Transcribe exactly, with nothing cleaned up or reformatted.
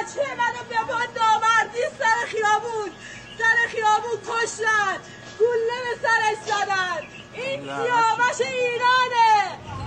بچه منو به ما نامردی سر خیابون سر خیابون کشتن گله به سرش زدن این سیاوش ایرانه